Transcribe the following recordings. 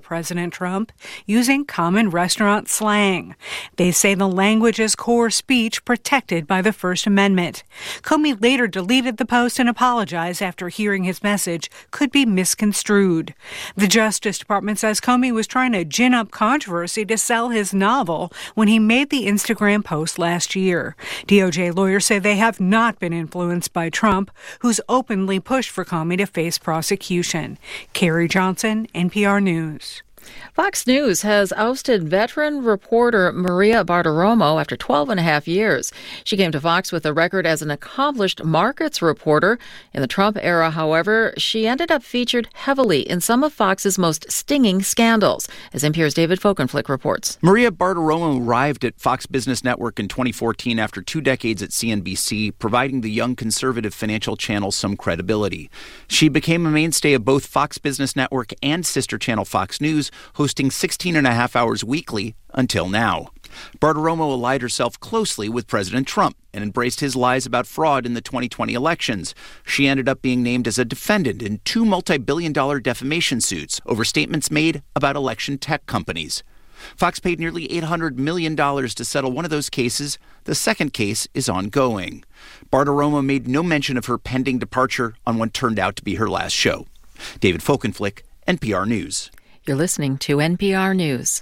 President Trump using common restaurant slang. They say the language is core speech protected by the First Amendment. Comey later deleted the post and apologized after hearing his message could be misconstrued. The Justice Department says Comey was trying to gin up controversy to sell his novel when he made the Instagram post last year. DOJ lawyers say they have not been influenced by Trump, who's openly pushed for Comey to face prosecution. Carrie Johnson, NPR News. Fox News has ousted veteran reporter Maria Bartiromo after 12 and a half years. She came to Fox with a record as an accomplished markets reporter. In the Trump era, however, she ended up featured heavily in some of Fox's most stinging scandals, as NPR's David Folkenflik reports. Maria Bartiromo arrived at Fox Business Network in 2014 after 2 decades at CNBC, providing the young conservative financial channel some credibility. She became a mainstay of both Fox Business Network and sister channel Fox News, hosting 16 and a half hours weekly until now. Bartiromo allied herself closely with President Trump and embraced his lies about fraud in the 2020 elections. She ended up being named as a defendant in 2 multi-billion-dollar defamation suits over statements made about election tech companies. Fox paid nearly $800 million to settle one of those cases. The second case is ongoing. Bartiromo made no mention of her pending departure on what turned out to be her last show. David Folkenflik, NPR News. You're listening to NPR News.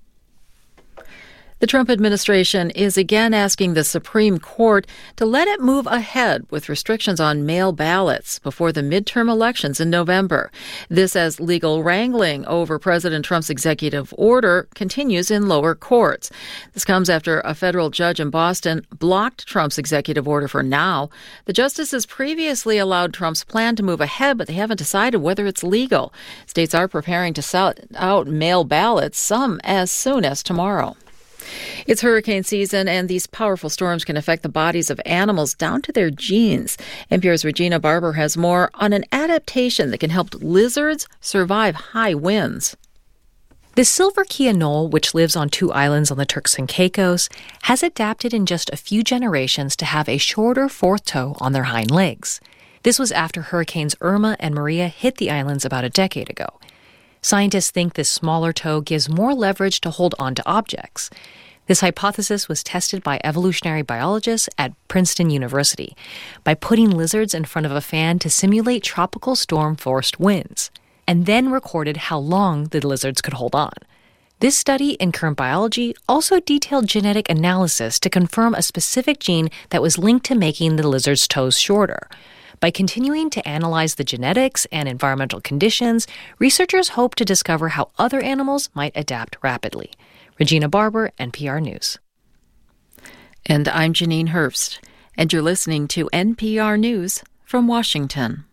The Trump administration is again asking the Supreme Court to let it move ahead with restrictions on mail ballots before the midterm elections in November. This as legal wrangling over President Trump's executive order continues in lower courts. This comes after a federal judge in Boston blocked Trump's executive order for now. The justices previously allowed Trump's plan to move ahead, but they haven't decided whether it's legal. States are preparing to send out mail ballots, some as soon as tomorrow. It's hurricane season, and these powerful storms can affect the bodies of animals down to their genes. NPR's Regina Barber has more on an adaptation that can help lizards survive high winds. The silver key anole, which lives on 2 islands on the Turks and Caicos, has adapted in just a few generations to have a shorter fourth toe on their hind legs. This was after Hurricanes Irma and Maria hit the islands about a decade ago. Scientists think this smaller toe gives more leverage to hold onto objects. This hypothesis was tested by evolutionary biologists at Princeton University by putting lizards in front of a fan to simulate tropical storm-forced winds, and then recorded how long the lizards could hold on. This study in Current Biology also detailed genetic analysis to confirm a specific gene that was linked to making the lizard's toes shorter. By continuing to analyze the genetics and environmental conditions, researchers hope to discover how other animals might adapt rapidly. Regina Barber, NPR News. And I'm Janine Herbst, and you're listening to NPR News from Washington.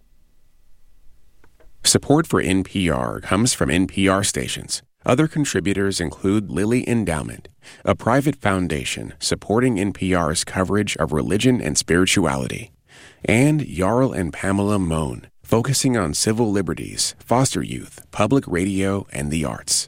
Support for NPR comes from NPR stations. Other contributors include Lilly Endowment, a private foundation supporting NPR's coverage of religion and spirituality, and Jarl and Pamela Mohn, focusing on civil liberties, foster youth, public radio, and the arts.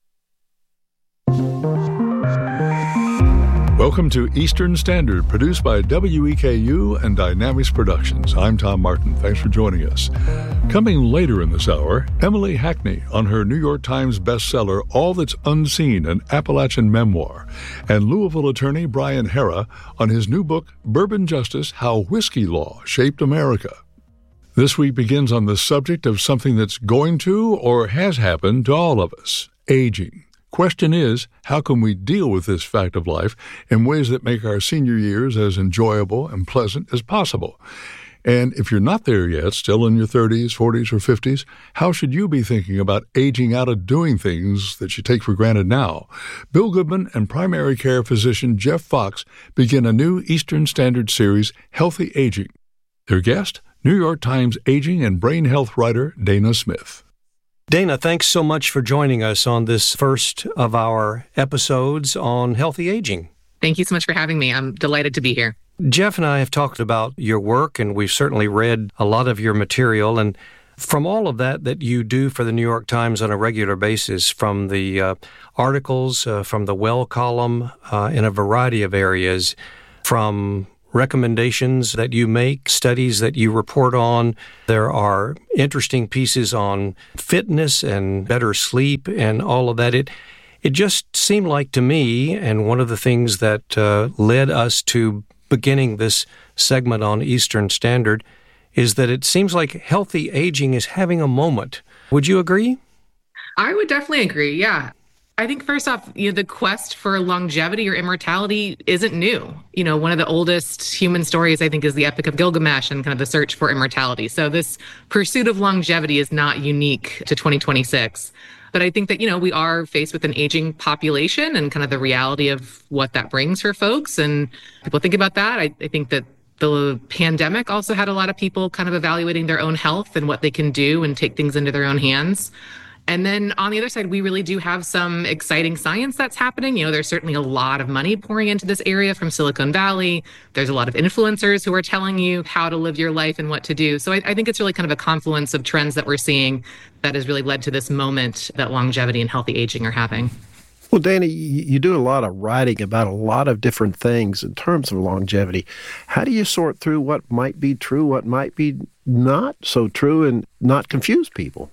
Welcome to Eastern Standard, produced by WEKU and Dynamics Productions. I'm Tom Martin. Thanks for joining us. Coming later in this hour, Emily Hackney on her New York Times bestseller, All That's Unseen, an Appalachian Memoir, and Louisville attorney Brian Hera on his new book, Bourbon Justice, How Whiskey Law Shaped America. This week begins on the subject of something that's going to or has happened to all of us, aging. Question is, how can we deal with this fact of life in ways that make our senior years as enjoyable and pleasant as possible? And if you're not there yet, still in your 30s, 40s, or 50s, how should you be thinking about aging out of doing things that you take for granted now? Bill Goodman and primary care physician Jeff Fox begin a new Eastern Standard series, Healthy Aging. Their guest, New York Times aging and brain health writer Dana Smith. Dana, thanks so much for joining us on this first of our episodes on healthy aging. Thank you so much for having me. I'm delighted to be here. Jeff and I have talked about your work, and we've certainly read a lot of your material. And from all of that you do for the New York Times on a regular basis, from the articles, from the Well column, in a variety of areas, from recommendations that you make, studies that you report on. There are interesting pieces on fitness and better sleep and all of that. It just seemed like to me, and one of the things that led us to beginning this segment on Eastern Standard, is that it seems like healthy aging is having a moment. Would you agree? I would definitely agree, yeah. I think first off, the quest for longevity or immortality isn't new. One of the oldest human stories, I think, is the Epic of Gilgamesh and kind of the search for immortality. So this pursuit of longevity is not unique to 2026. But I think that, we are faced with an aging population and kind of the reality of what that brings for folks. And people think about that. I think that the pandemic also had a lot of people kind of evaluating their own health and what they can do and take things into their own hands. And then on the other side, we really do have some exciting science that's happening. There's certainly a lot of money pouring into this area from Silicon Valley. There's a lot of influencers who are telling you how to live your life and what to do. So I think it's really kind of a confluence of trends that we're seeing that has really led to this moment that longevity and healthy aging are having. Well, Danny, you do a lot of writing about a lot of different things in terms of longevity. How do you sort through what might be true, what might be not so true, and not confuse people?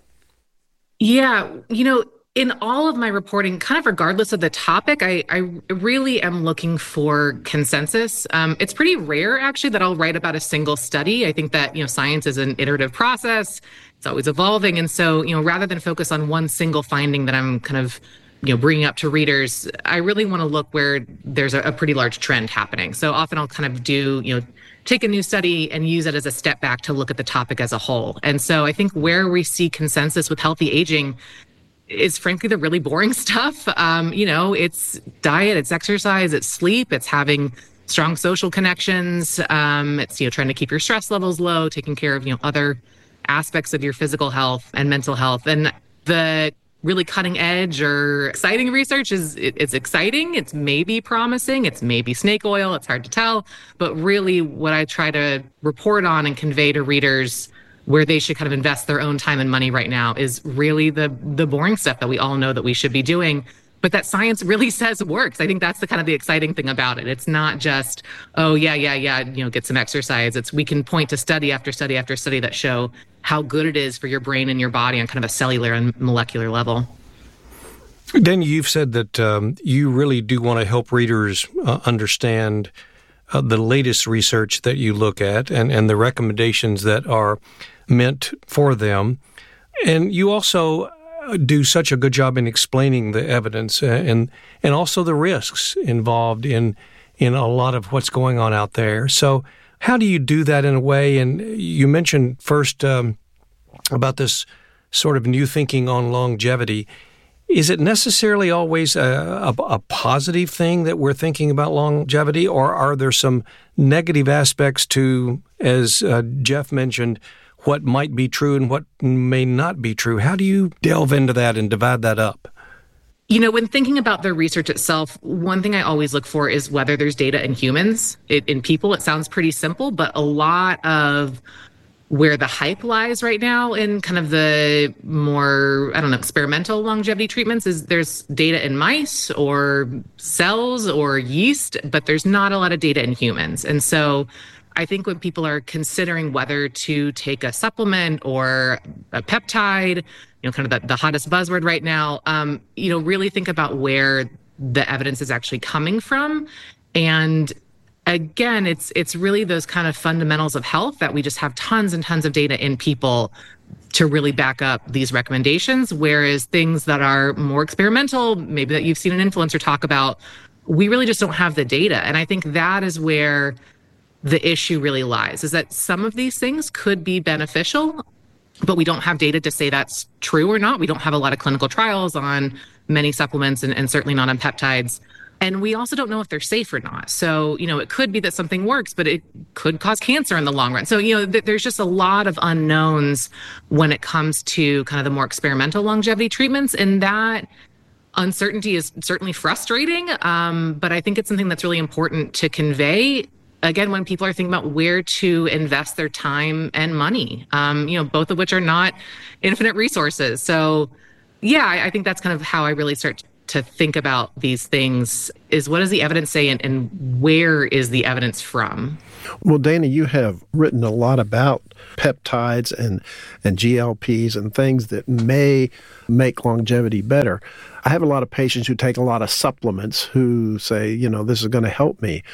Yeah, in all of my reporting, kind of regardless of the topic, I really am looking for consensus. It's pretty rare, actually, that I'll write about a single study. I think that, science is an iterative process. It's always evolving. And so, rather than focus on one single finding that I'm kind of, bringing up to readers, I really want to look where there's a pretty large trend happening. So often I'll kind of take a new study and use it as a step back to look at the topic as a whole. And so I think where we see consensus with healthy aging is frankly the really boring stuff. It's diet, it's exercise, it's sleep, it's having strong social connections. It's, trying to keep your stress levels low, taking care of, other aspects of your physical health and mental health. And the really cutting edge or exciting research it's exciting. It's maybe promising. It's maybe snake oil. It's hard to tell. But really what I try to report on and convey to readers where they should kind of invest their own time and money right now is really the boring stuff that we all know that we should be doing, but that science really says works. I think that's the kind of the exciting thing about it. It's not just, oh, yeah, get some exercise. It's we can point to study after study after study that show how good it is for your brain and your body on kind of a cellular and molecular level. Danny, you've said that you really do want to help readers understand the latest research that you look at and the recommendations that are meant for them. And you also do such a good job in explaining the evidence and also the risks involved in a lot of what's going on out there. So how do you do that in a way? And you mentioned first about this sort of new thinking on longevity. Is it necessarily always a positive thing that we're thinking about longevity, or are there some negative aspects to, as Jeff mentioned, what might be true and what may not be true? How do you delve into that and divide that up? When thinking about the research itself, one thing I always look for is whether there's data in humans. In people, it sounds pretty simple, but a lot of where the hype lies right now in kind of the more, experimental longevity treatments is there's data in mice or cells or yeast, but there's not a lot of data in humans. And so I think when people are considering whether to take a supplement or a peptide, kind of the hottest buzzword right now, really think about where the evidence is actually coming from. And again, it's really those kind of fundamentals of health that we just have tons and tons of data in people to really back up these recommendations. Whereas things that are more experimental, maybe that you've seen an influencer talk about, we really just don't have the data. And I think that is where the issue really lies, is that some of these things could be beneficial, but we don't have data to say that's true or not. We don't have a lot of clinical trials on many supplements and certainly not on peptides. And we also don't know if they're safe or not. So, it could be that something works, but it could cause cancer in the long run. So, there's just a lot of unknowns when it comes to kind of the more experimental longevity treatments. And that uncertainty is certainly frustrating. But I think it's something that's really important to convey, again, when people are thinking about where to invest their time and money, both of which are not infinite resources. So, yeah, I think that's kind of how I really start to think about these things is, what does the evidence say, and where is the evidence from? Well, Dana, you have written a lot about peptides and GLPs and things that may make longevity better. I have a lot of patients who take a lot of supplements who say, this is going to help me.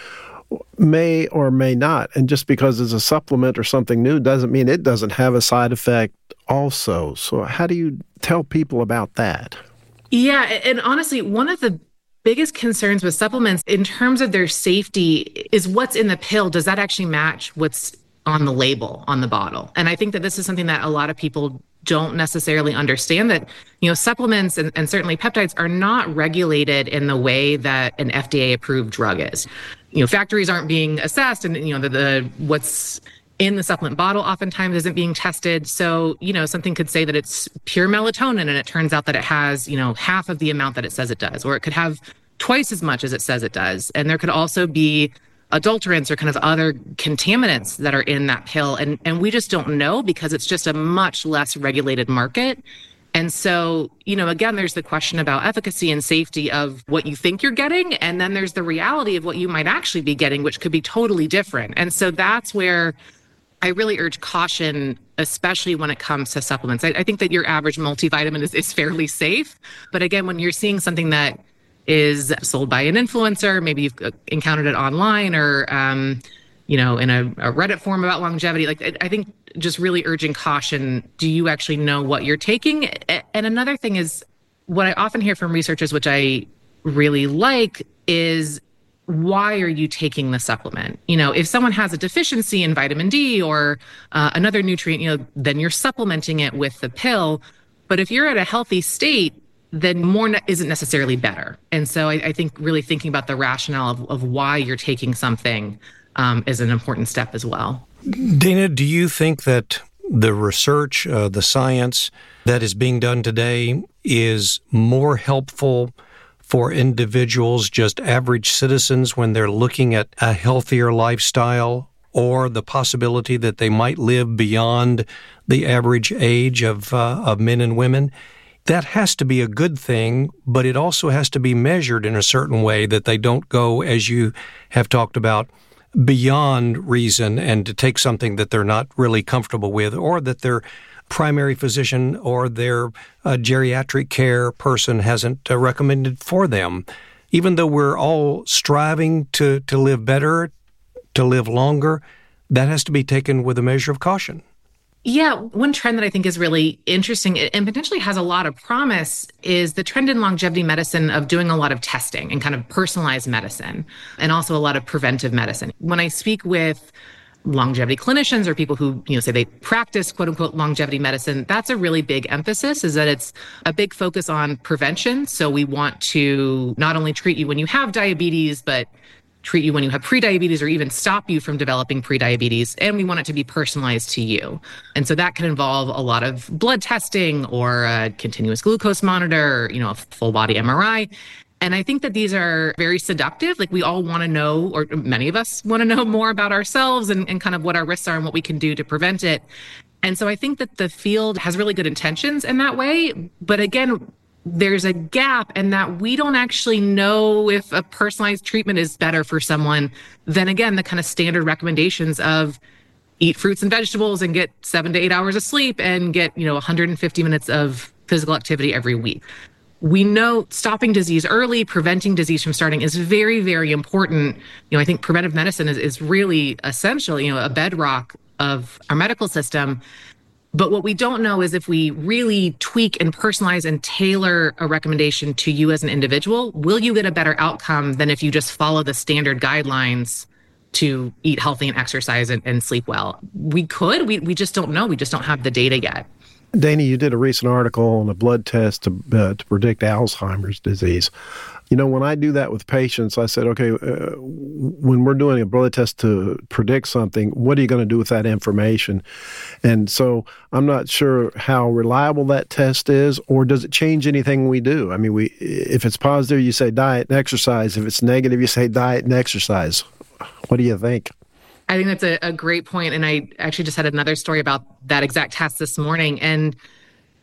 May or may not. And just because it's a supplement or something new doesn't mean it doesn't have a side effect also. So how do you tell people about that? Yeah, and honestly, one of the biggest concerns with supplements in terms of their safety is what's in the pill. Does that actually match what's on the label, on the bottle? And I think that this is something that a lot of people don't necessarily understand, that, supplements and certainly peptides are not regulated in the way that an FDA approved drug is. Factories aren't being assessed, and, the what's in the supplement bottle oftentimes isn't being tested. So, something could say that it's pure melatonin, and it turns out that it has, half of the amount that it says it does, or it could have twice as much as it says it does. And there could also be adulterants or kind of other contaminants that are in that pill. And we just don't know, because it's just a much less regulated market. And so, again, there's the question about efficacy and safety of what you think you're getting. And then there's the reality of what you might actually be getting, which could be totally different. And so that's where I really urge caution, especially when it comes to supplements. I think that your average multivitamin is fairly safe. But again, when you're seeing something that is sold by an influencer, maybe you've encountered it online or, in a Reddit forum about longevity, I think just really urging caution. Do you actually know what you're taking? And another thing is, what I often hear from researchers, which I really like, is, why are you taking the supplement? If someone has a deficiency in vitamin D or another nutrient, then you're supplementing it with the pill. But if you're at a healthy state, then more isn't necessarily better. And so I think really thinking about the rationale of why you're taking something is an important step as well. Dana, do you think that the research, the science that is being done today is more helpful for individuals, just average citizens, when they're looking at a healthier lifestyle, or the possibility that they might live beyond the average age of men and women? That has to be a good thing, but it also has to be measured in a certain way, that they don't go, as you have talked about, beyond reason and to take something that they're not really comfortable with, or that their primary physician or their geriatric care person hasn't recommended for them. Even though we're all striving to live better, to live longer, that has to be taken with a measure of caution. Yeah, one trend that I think is really interesting and potentially has a lot of promise is the trend in longevity medicine of doing a lot of testing and kind of personalized medicine, and also a lot of preventive medicine. When I speak with longevity clinicians or people who, say they practice quote unquote longevity medicine, that's a really big emphasis, is that it's a big focus on prevention. So we want to not only treat you when you have diabetes, but treat you when you have prediabetes, or even stop you from developing prediabetes. And we want it to be personalized to you. And so that can involve a lot of blood testing or a continuous glucose monitor, or, a full body MRI. And I think that these are very seductive. We all want to know, or many of us want to know more about ourselves and kind of what our risks are and what we can do to prevent it. And so I think that the field has really good intentions in that way. But again, there's a gap in that we don't actually know if a personalized treatment is better for someone than, again, the kind of standard recommendations of eat fruits and vegetables and get 7 to 8 hours of sleep and get, 150 minutes of physical activity every week. We know stopping disease early, preventing disease from starting is very, very important. I think preventive medicine is really essential, a bedrock of our medical system. But what we don't know is if we really tweak and personalize and tailor a recommendation to you as an individual, will you get a better outcome than if you just follow the standard guidelines to eat healthy and exercise and sleep well? We could. We just don't know. We just don't have the data yet. Dana, you did a recent article on a blood test to predict Alzheimer's disease. When I do that with patients, I said, okay, when we're doing a blood test to predict something, what are you going to do with that information? And so I'm not sure how reliable that test is, or does it change anything we do? I mean, if it's positive, you say diet and exercise. If it's negative, you say diet and exercise. What do you think? I think that's a great point. And I actually just had another story about that exact test this morning. And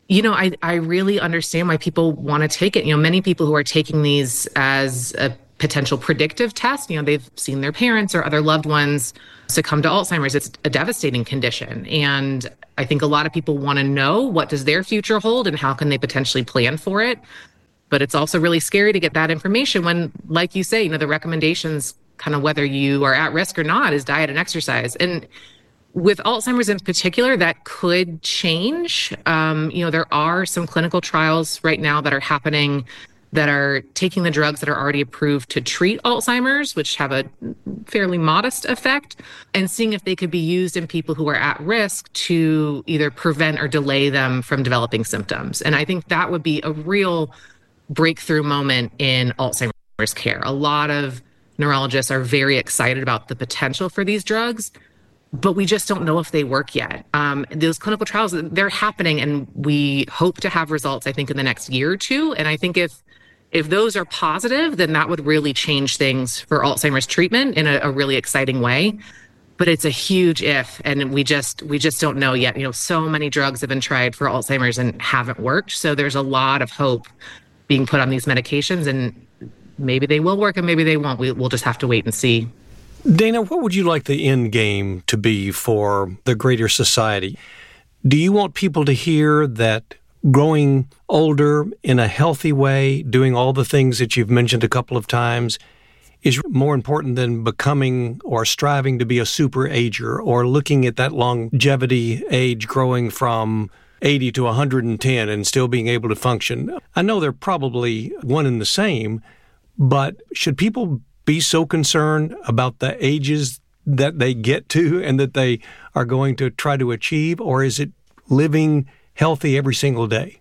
I really understand why people want to take it. Many people who are taking these as a potential predictive test, they've seen their parents or other loved ones succumb to Alzheimer's. It's a devastating condition. And I think a lot of people want to know, what does their future hold and how can they potentially plan for it? But it's also really scary to get that information when, like you say, the recommendations, kind of whether you are at risk or not, is diet and exercise. And with Alzheimer's in particular, that could change. There are some clinical trials right now that are happening that are taking the drugs that are already approved to treat Alzheimer's, which have a fairly modest effect, and seeing if they could be used in people who are at risk to either prevent or delay them from developing symptoms. And I think that would be a real breakthrough moment in Alzheimer's care. A lot of neurologists are very excited about the potential for these drugs, but we just don't know if they work yet. Those clinical trials, they're happening, and we hope to have results, I think, in the next year or two. And I think if those are positive, then that would really change things for Alzheimer's treatment in a really exciting way. But it's a huge if, and we just don't know yet. So many drugs have been tried for Alzheimer's and haven't worked. So there's a lot of hope being put on these medications, and maybe they will work and maybe they won't. We'll just have to wait and see. Dana, what would you like the end game to be for the greater society? Do you want people to hear that growing older in a healthy way, doing all the things that you've mentioned a couple of times, is more important than becoming or striving to be a super ager, or looking at that longevity age growing from 80 to 110 and still being able to function? I know they're probably one and the same, but should people be so concerned about the ages that they get to and that they are going to try to achieve, or is it living healthy every single day?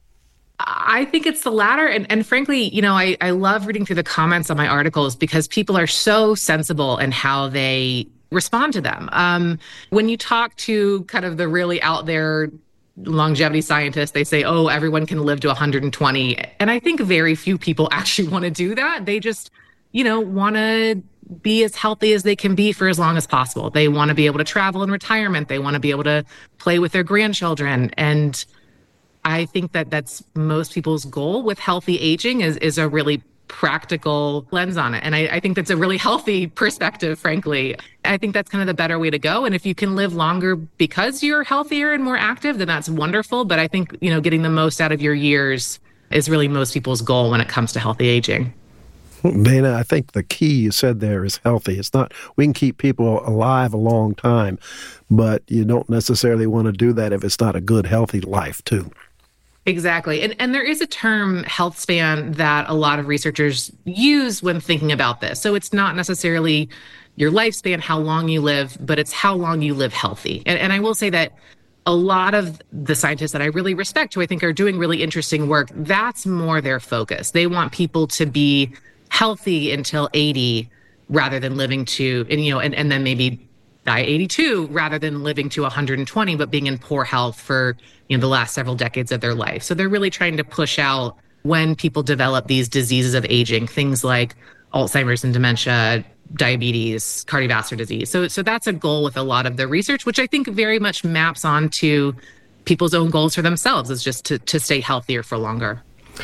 I think it's the latter. And frankly, I love reading through the comments on my articles because people are so sensible in how they respond to them. When you talk to kind of the really out there longevity scientists, they say, oh, everyone can live to 120. And I think very few people actually want to do that. They just, want to be as healthy as they can be for as long as possible. They want to be able to travel in retirement. They want to be able to play with their grandchildren. And I think that that's most people's goal with healthy aging is a really practical lens on it. And I think that's a really healthy perspective, frankly. I think that's kind of the better way to go. And if you can live longer because you're healthier and more active, then that's wonderful. But I think, getting the most out of your years is really most people's goal when it comes to healthy aging. Dana, I think the key you said there is healthy. It's not, we can keep people alive a long time, but you don't necessarily want to do that if it's not a good, healthy life, too. Exactly. And there is a term, health span, that a lot of researchers use when thinking about this. So it's not necessarily your lifespan, how long you live, but it's how long you live healthy. And I will say that a lot of the scientists that I really respect, who I think are doing really interesting work, that's more their focus. They want people to be healthy until 80 rather than living to, and then maybe die 82 rather than living to 120, but being in poor health for, the last several decades of their life. So they're really trying to push out when people develop these diseases of aging, things like Alzheimer's and dementia, diabetes, cardiovascular disease. So that's a goal with a lot of the research, which I think very much maps onto people's own goals for themselves, is just to stay healthier for longer.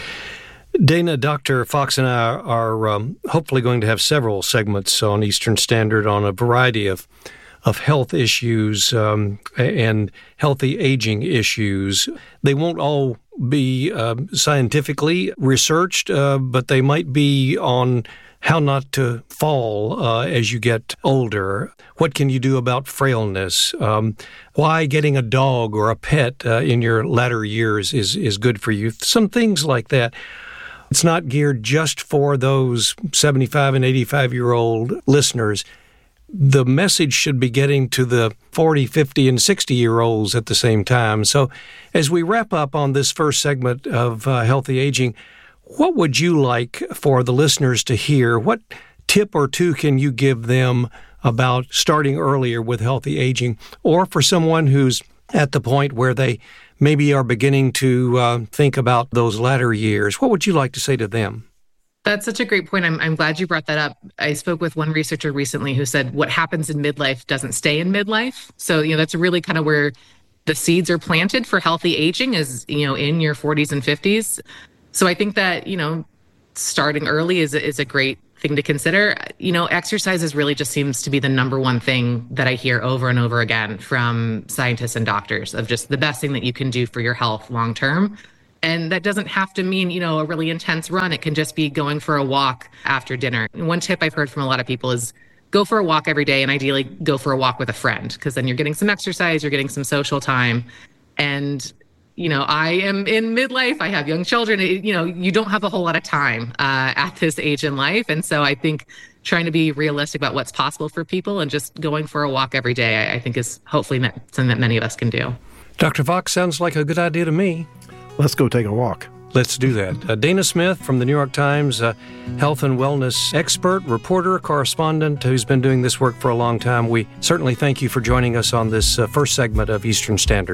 Dana, Dr. Fox and I are hopefully going to have several segments on Eastern Standard on a variety of health issues and healthy aging issues. They won't all be scientifically researched, but they might be on how not to fall as you get older. What can you do about frailness? Why getting a dog or a pet in your latter years is good for you. Some things like that. It's not geared just for those 75 and 85-year-old listeners. The message should be getting to the 40, 50, and 60-year-olds at the same time. So as we wrap up on this first segment of Healthy Aging, what would you like for the listeners to hear? What tip or two can you give them about starting earlier with healthy aging? Or for someone who's at the point where they maybe are beginning to think about those latter years, what would you like to say to them? That's such a great point. I'm glad you brought that up. I spoke with one researcher recently who said what happens in midlife doesn't stay in midlife. So, that's really kind of where the seeds are planted for healthy aging is, in your 40s and 50s. So I think that, starting early is a great thing to consider. Exercise really just seems to be the number one thing that I hear over and over again from scientists and doctors of just the best thing that you can do for your health long term. And that doesn't have to mean, a really intense run. It can just be going for a walk after dinner. And one tip I've heard from a lot of people is go for a walk every day, and ideally go for a walk with a friend, because then you're getting some exercise, you're getting some social time. And, I am in midlife, I have young children, you don't have a whole lot of time at this age in life. And so I think trying to be realistic about what's possible for people and just going for a walk every day, I think is hopefully something that many of us can do. Dr. Fox, sounds like a good idea to me. Let's go take a walk. Let's do that. Dana Smith from the New York Times, health and wellness expert, reporter, correspondent who's been doing this work for a long time. We certainly thank you for joining us on this first segment of Eastern Standard.